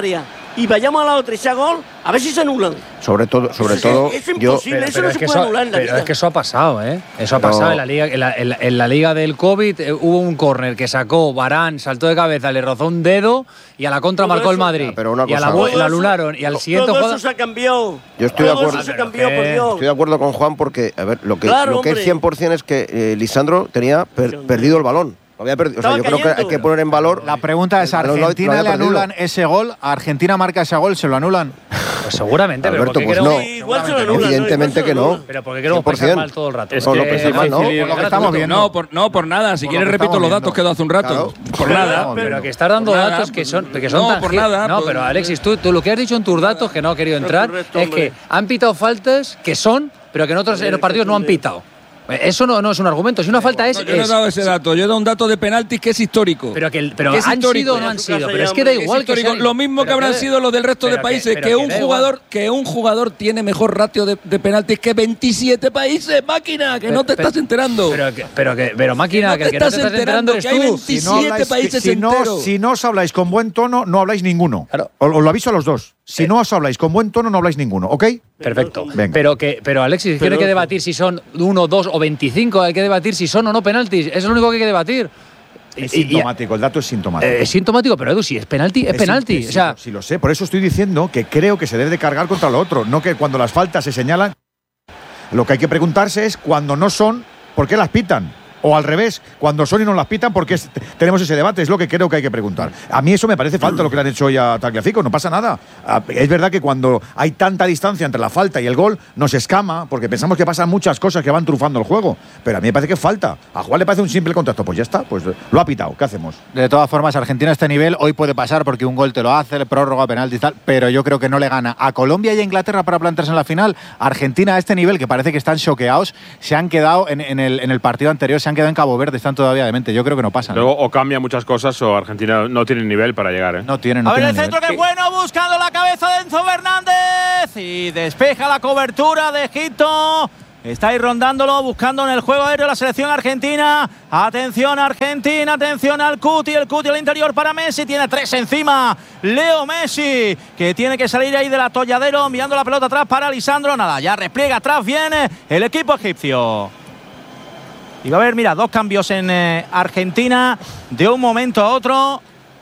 y vayamos a la otra y sea gol, a ver si se anulan. Sobre todo, sobre Eso todo, es, es yo. imposible, Pero, eso pero no es se que puede eso, anular en la pero vida. es que eso ha pasado, ¿eh? Eso ha No. pasado en la liga, en la, en la- en la liga del COVID eh, hubo un córner que sacó Varane, saltó de cabeza, le rozó un dedo y a la contra Todo marcó el eso- Madrid. Ah, pero una y a la cosa- vu- Todo lo eso- anularon y al siguiente Todo juego eso se ha cambiado. Yo estoy de Todo acuerdo. eso se ha Pero cambiado, que- por Dios. Estoy de acuerdo con Juan porque, a ver, lo que, Claro, lo que es hombre. cien por ciento es que eh, Lisandro tenía per- perdido el balón. Lo había perdido. O sea, Estaba yo creo que cayendo. hay que poner en valor. La pregunta es, ¿a el balón lo- lo Argentina había le perdido. anulan ese gol? ¿A Argentina marca ese gol? ¿Se lo anulan? Pues seguramente, pero Alberto, ¿por qué pues queremos- no. Sí, igual se lo anulan, Evidentemente ¿no? que Igual se lo no. anulan. Pero porque queremos cien por pensar ciento. mal todo el rato. Es No, no que pensé es mal, ¿no? difícil. Por lo que estamos viendo. No, por, no, por nada. Si Por lo quieres que repito estamos los datos viendo. que he dado hace un rato. Claro. Por nada. Pero que estás dando Por nada, datos que son, que son no, tangi- por nada, No, pues- pero Alexis, tú, tú lo que has dicho en tus datos, que no he querido No, entrar, correcto, es hombre. que han pitado faltas que son, pero que en otros en los partidos no han pitado. Eso no, no es un argumento. Si una falta es. No, yo no he es- dado ese dato. Yo he dado un dato de penaltis que es histórico. Pero que el- pero Que es han histórico. sido o no han sido. Pero es que da Es igual que histórico. sean- Lo mismo que pero habrán que- sido los del resto de pero que- países. pero Que, que un da jugador, igual. que un jugador tiene mejor ratio de, de penaltis que veintisiete países, máquina, que Pero- no te pero- estás enterando. Pero, que, pero, que, pero máquina, no que te el que no te estás estás enterando enterando eres que hay tú. veintisiete Si no habláis- países si no, enteros. si no os habláis con buen tono, no habláis ninguno. Claro. Os, os lo aviso a los dos. Si Eh. no os habláis con buen tono, no habláis ninguno, ¿ok? Perfecto. Venga. Pero que, pero Alexis, que no hay que debatir si son uno, dos o veinticinco, hay que debatir si son o no penaltis. Eso es lo único que hay que debatir. Es Y- y- sintomático, el dato es sintomático. Eh, es sintomático, pero Edu, si es penalti, es, Es penalti. sin- O sea, sí, sí, lo sé, por eso estoy diciendo que creo que se debe de cargar contra lo otro, no que cuando las faltas se señalan. Lo que hay que preguntarse es cuando no son, ¿por qué las pitan? O al revés, cuando son y no las pitan, ¿por qué es- tenemos ese debate? Es lo que creo que hay que preguntar. A mí eso me parece falta lo que le han hecho hoy a Tagliafico, no pasa nada. Ah, Es verdad que cuando hay tanta distancia entre la falta y el gol, nos escama, porque pensamos que pasan muchas cosas que van trufando el juego. Pero a mí me parece que falta. A Juan le parece un simple contacto, pues ya está, pues lo ha pitado, ¿qué hacemos? De todas formas, Argentina a este nivel hoy puede pasar porque un gol te lo hace, el prórroga, penalti y tal, pero yo creo que no le gana a Colombia y a Inglaterra para plantarse en la final. Argentina a este nivel, que parece que están choqueados, se han quedado en, en el, en el partido anterior, se han quedado en Cabo Verde, están todavía de mente. Yo creo que no pasan. Luego o cambia muchas cosas o Argentina no tiene nivel para llegar, ¿eh? No tienen, no A ver el tienen centro, nivel. que es bueno, buscando la cabeza de Enzo Fernández y despeja la cobertura de Egipto. Está ahí rondándolo, buscando en el juego aéreo la selección argentina. Atención Argentina, atención al Cuti, el Cuti al interior para Messi, tiene tres encima. Leo Messi, que tiene que salir ahí del atolladero, enviando la pelota atrás para Lisandro. Nada, ya repliega atrás, viene el equipo egipcio. Y va a haber, mira, dos cambios en eh, Argentina de un momento a otro.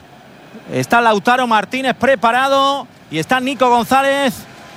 Está Lautaro Martínez preparado y está Nico González,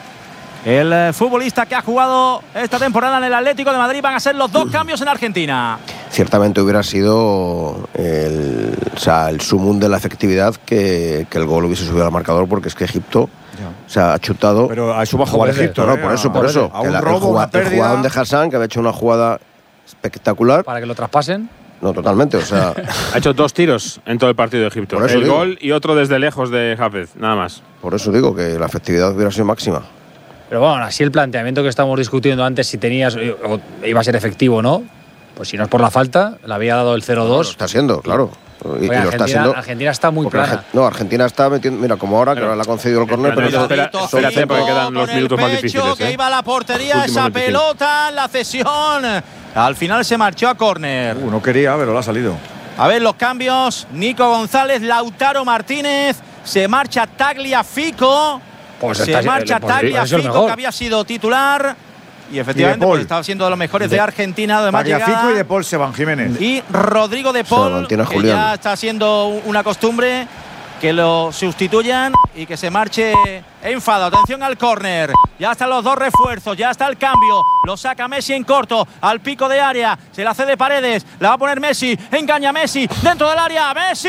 el eh, futbolista que ha jugado esta temporada en el Atlético de Madrid. Van a ser los dos cambios en Argentina. Ciertamente hubiera sido el, o sea, el sumum de la efectividad que, que el gol hubiese subido al marcador, porque es que Egipto se ha chutado. Pero a eso va a jugar Egipto. No, ¿eh? por eso, A- por a- eso. a un El- el robo, juga- una el pérdida. jugador de Hassan, que había hecho una jugada espectacular. para que lo traspasen. No, totalmente, o sea. Ha hecho dos tiros en todo el partido de Egipto. Por eso El digo. gol y otro desde lejos de Hafez, nada más. Por eso digo que la efectividad hubiera sido máxima. Pero bueno, así el planteamiento que estamos discutiendo antes, si tenías, o iba a ser efectivo o no, pues si no es por la falta, le había dado el cero dos. Lo está siendo, claro. Y, Oye, y lo Argentina, está siendo. Argentina está muy porque plana. Arge- No, Argentina está metiendo. Mira, como ahora, que ahora le ha concedido el córner, pero. Espera, eso- espera, son espérate, cinco- porque quedan los Con el minutos más pecho, difíciles. que ¿eh? iba a la portería, Últimos esa veinticinco. pelota en la cesión. Al final se marchó a córner. Uh, no quería, pero lo ha salido. A ver los cambios. Nico González, Lautaro Martínez. Se marcha Tagliafico. Pues se está- marcha pues sí, es el Tagliafico, mejor. que había sido titular. Y efectivamente Y De Paul. pues, estaba siendo de los mejores de, De- Argentina. Además, Tagliafico llegada. y De Paul se van, Jiménez. Y Rodrigo de Paul, Valentina que Julián. ya está siendo una costumbre que lo sustituyan y que se marche enfado. Atención al córner. Ya están los dos refuerzos, ya está el cambio. Lo saca Messi en corto, al pico de área. Se la cede Paredes, la va a poner Messi. Engaña a Messi dentro del área. Messi,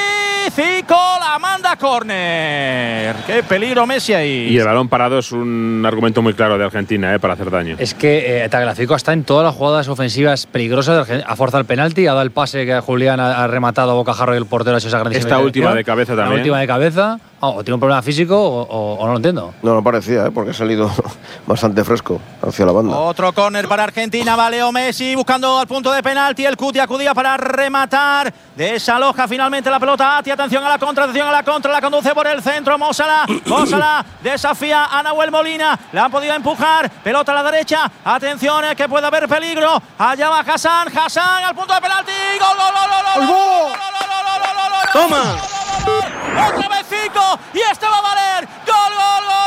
Zico, la manda a córner. Qué peligro Messi ahí. Y el balón parado es un argumento muy claro de Argentina, ¿eh? Para hacer daño. Es que eh, Tagliafico está en todas las jugadas ofensivas peligrosas de Argentina. Ha forzado el penalti, ha dado el pase que Julián ha, ha rematado a bocajarro y el portero ha hecho esa grandísima Esta última intervención. de cabeza La también. última de cabeza. Oh, o tiene un problema físico o, o- o no lo entiendo. No, no parecía, ¿eh? Porque ha salido bastante fresco hacia la banda. Otro córner para Argentina, va Leo Messi buscando al punto de penalti, el Cuti acudía para rematar, desaloja finalmente la pelota Ati, atención a la contra, atención a la contra, la conduce por el centro, Mo Salah, Mo Salah desafía a Nahuel Molina, la han podido empujar, pelota a la derecha, atención eh, que puede haber peligro, allá va Hassan, Hassan al punto de penalti, gol, gol, gol, gol, gol, gol, gol, gol, gol, gol, gol, gol, gol, Toma. Otra vez Zico y este va a valer.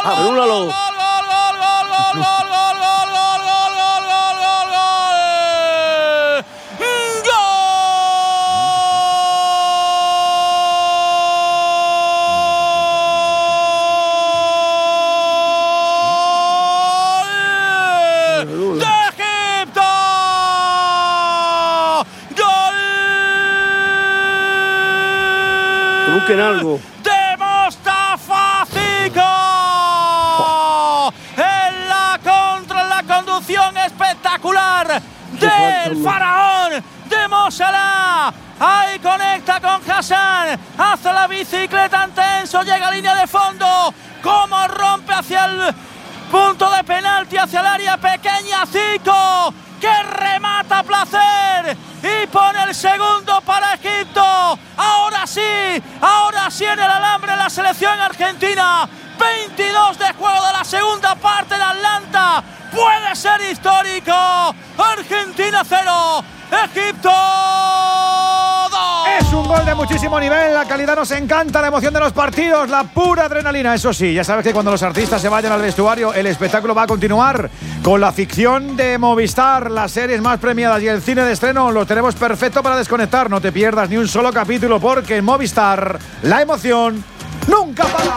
Anúlalo. Busquen algo. ¡De Mostafa Zico! En la contra, en la conducción espectacular del faraón de Mo Salah. Ahí conecta con Hassan, hace la bicicleta en tenso, llega a línea de fondo. Cómo rompe hacia el punto de penalti, hacia el área pequeña Zico, que remata a placer y pone el segundo para Egipto. Ahora sí, ahora sí en el alambre la selección argentina. veintidós de juego de la segunda parte en Atlanta. Puede ser histórico. Argentina cero, Egipto dos. Es un gol de muchísimo nivel, la calidad nos encanta, la emoción de los partidos, la pura adrenalina. Eso sí, ya sabes que cuando los artistas se vayan al vestuario, el espectáculo va a continuar con la ficción de Movistar, las series más premiadas y el cine de estreno. Lo tenemos perfecto para desconectar. No te pierdas ni un solo capítulo porque en Movistar la emoción nunca para.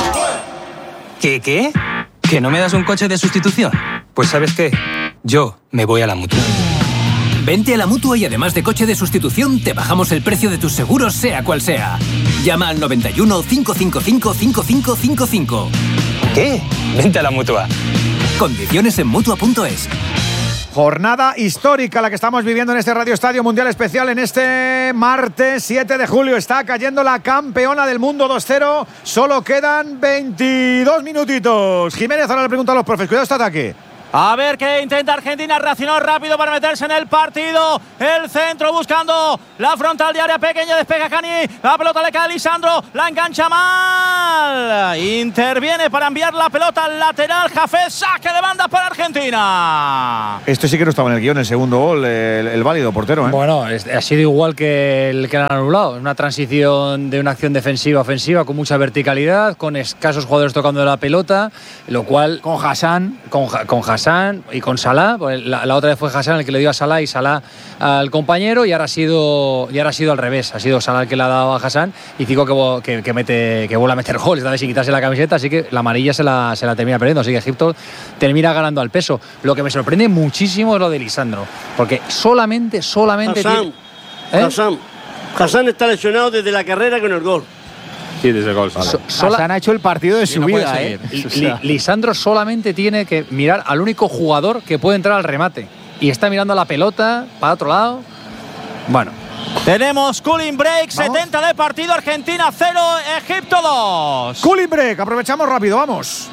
¿Qué, qué? ¿Que no me das un coche de sustitución? Pues ¿sabes qué? Yo me voy a la Mutua. Vente a la Mutua y además de coche de sustitución, te bajamos el precio de tus seguros, sea cual sea. Llama al noventa y uno, cinco cinco cinco, cinco cinco cinco cinco. ¿Qué? Vente a la Mutua. Condiciones en Mutua punto es. Jornada histórica la que estamos viviendo en este Radio Estadio Mundial Especial en este martes siete de julio. Está cayendo la campeona del mundo dos cero. Solo quedan veintidós minutitos. Jiménez, ahora le pregunto a los profes. Cuidado este ataque. A ver qué intenta Argentina, reaccionó rápido para meterse en el partido. El centro buscando la frontal de área pequeña, despega Cani. La pelota le cae a Lisandro, la engancha mal. Interviene para enviar la pelota al lateral. Jafet, saque de banda para Argentina. Esto sí que no estaba en el guión, el segundo gol, el, el válido portero, ¿eh? Bueno, ha sido igual que el que han anulado. Una transición de una acción defensiva ofensiva con mucha verticalidad, con escasos jugadores tocando la pelota, lo cual con Hassan, con, con Hassan y con Salah, pues la, la otra vez fue Hassan el que le dio a Salah y Salah al compañero, y ahora ha sido y ahora ha sido al revés, ha sido Salah el que le ha dado a Hassan y Zico que, que, que mete que vuelve a meter goles, esta vez sin quitarse la camiseta, así que la amarilla se la, se la termina perdiendo, así que Egipto termina ganando al peso. Lo que me sorprende muchísimo es lo de Lisandro, porque solamente solamente Hassan, tiene, ¿eh? Hassan, Hassan está lesionado desde la carrera con el gol. Sí, desde el gol. Vale. So, Hassan ha hecho el partido de su no vida, ¿eh? O sea. Lisandro solamente tiene que mirar al único jugador que puede entrar al remate. Y está mirando la pelota para otro lado. Bueno. Tenemos cooling break, ¿vamos? setenta de partido, Argentina cero, Egipto dos. Cooling break, aprovechamos rápido, vamos.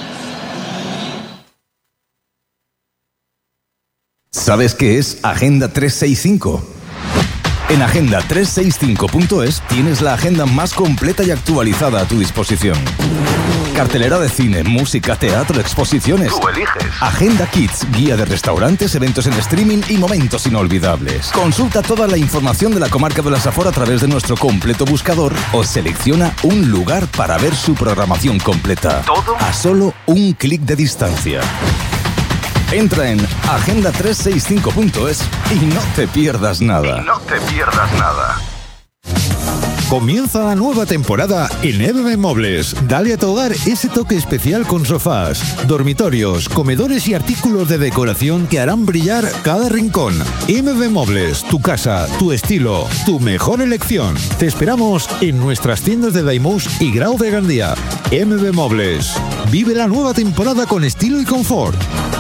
¿Sabes qué es Agenda trescientos sesenta y cinco? En agenda trescientos sesenta y cinco punto es tienes la agenda más completa y actualizada a tu disposición. Cartelera de cine, música, teatro, exposiciones. Tú eliges. Agenda Kids, guía de restaurantes, eventos en streaming y momentos inolvidables. Consulta toda la información de la comarca de la Safor a través de nuestro completo buscador o selecciona un lugar para ver su programación completa. Todo a solo un clic de distancia. Entra en agenda trescientos sesenta y cinco punto es y no te pierdas nada. Y no te pierdas nada. Comienza la nueva temporada en M B Muebles. Dale a tu hogar ese toque especial con sofás, dormitorios, comedores y artículos de decoración que harán brillar cada rincón. M B Muebles, tu casa, tu estilo, tu mejor elección. Te esperamos en nuestras tiendas de Daimús y Grau de Gandía. M B Muebles. Vive la nueva temporada con estilo y confort.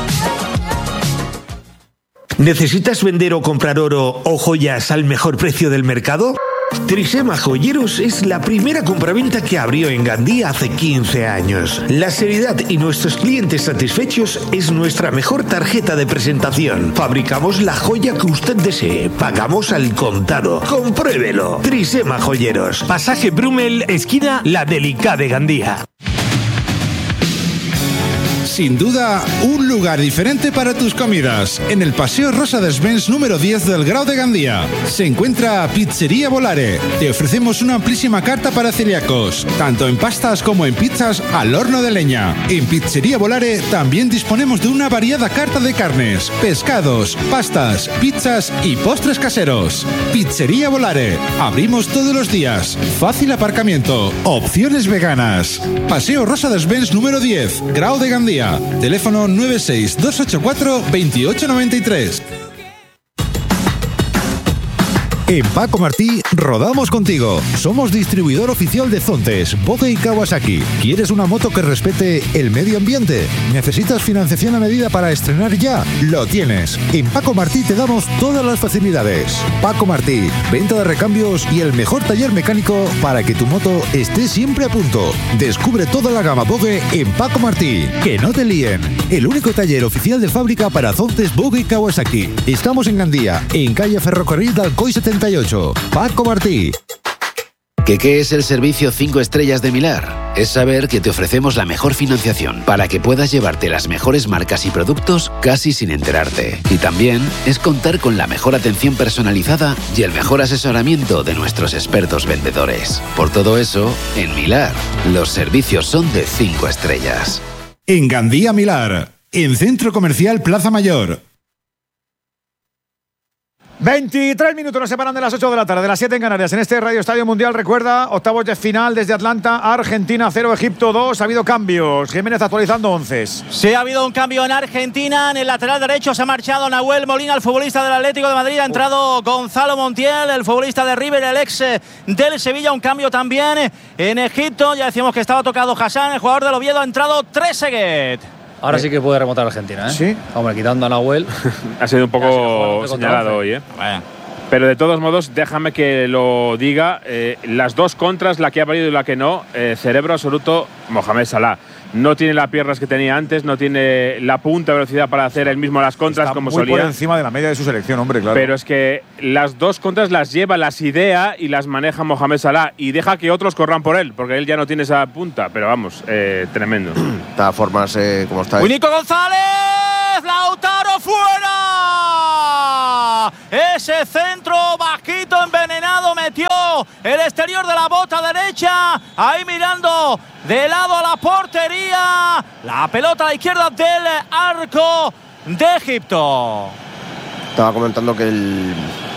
¿Necesitas vender o comprar oro o joyas al mejor precio del mercado? Trisema Joyeros es la primera compraventa que abrió en Gandía hace quince años. La seriedad y nuestros clientes satisfechos es nuestra mejor tarjeta de presentación. Fabricamos la joya que usted desee. Pagamos al contado. Compruébelo. Trisema Joyeros. Pasaje Brumel, esquina La Delicada de Gandía. Sin duda, un lugar diferente para tus comidas. En el Paseo Rosa Desvens número diez del Grau de Gandía se encuentra Pizzería Volare. Te ofrecemos una amplísima carta para celíacos, tanto en pastas como en pizzas al horno de leña. En Pizzería Volare también disponemos de una variada carta de carnes, pescados, pastas, pizzas y postres caseros. Pizzería Volare. Abrimos todos los días. Fácil aparcamiento. Opciones veganas. Paseo Rosa Desvens número diez, Grau de Gandía. Teléfono nueve seis dos ocho cuatro dos ocho nueve tres. En Paco Martí rodamos contigo. Somos distribuidor oficial de Zontes, Boge y Kawasaki. ¿Quieres una moto que respete el medio ambiente? ¿Necesitas financiación a medida para estrenar ya? Lo tienes. En Paco Martí te damos todas las facilidades. Paco Martí, venta de recambios y el mejor taller mecánico para que tu moto esté siempre a punto. Descubre toda la gama Boge en Paco Martí. Que no te líen. El único taller oficial de fábrica para Zontes, Boge y Kawasaki. Estamos en Gandía, en calle Ferrocarril de Alcoy setenta y ocho. Paco Martí. ¿Qué, qué es el servicio cinco estrellas de Milar? Es saber que te ofrecemos la mejor financiación para que puedas llevarte las mejores marcas y productos casi sin enterarte. Y también es contar con la mejor atención personalizada y el mejor asesoramiento de nuestros expertos vendedores. Por todo eso, en Milar, los servicios son de cinco estrellas. En Gandía Milar, en Centro Comercial Plaza Mayor. veintitrés minutos nos separan de las ocho de la tarde, de las siete en Canarias. En este Radio Estadio Mundial, recuerda, octavos de final desde Atlanta, Argentina cero, Egipto dos. Ha habido cambios. Jiménez actualizando onces. Sí, ha habido un cambio en Argentina. En el lateral derecho se ha marchado Nahuel Molina, el futbolista del Atlético de Madrid. Ha entrado Gonzalo Montiel, el futbolista de River, el ex del Sevilla. Un cambio también en Egipto. Ya decíamos que estaba tocado Hassan, el jugador del Oviedo. Ha entrado Trezeguet. Ahora sí que puede remontar Argentina, ¿eh? Sí. Hombre, quitando a Nahuel. Ha sido un poco señalado hoy, ¿eh? Vaya. Pero de todos modos, déjame que lo diga. Eh, las dos contras, la que ha valido y la que no, eh, cerebro absoluto, Mohamed Salah. No tiene las piernas que tenía antes, no tiene la punta de velocidad para hacer él mismo las contras. Está como muy solía. Por encima de la media de su selección, hombre, claro. Pero es que las dos contras las lleva, las idea y las maneja Mohamed Salah y deja que otros corran por él, porque él ya no tiene esa punta. Pero vamos, eh, tremendo. De todas formas, eh, como está. Nico González, Lautaro fuera. Ese centro bajito envenenado metió el exterior de la bota derecha. Ahí mirando de lado a la portería. La pelota a la izquierda del arco de Egipto. Estaba comentando que el,